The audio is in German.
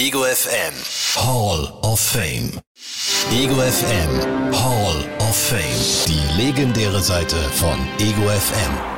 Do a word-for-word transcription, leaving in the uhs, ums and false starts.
Ego F M Hall of Fame. Ego F M Hall of Fame. Die legendäre Seite von Ego F M.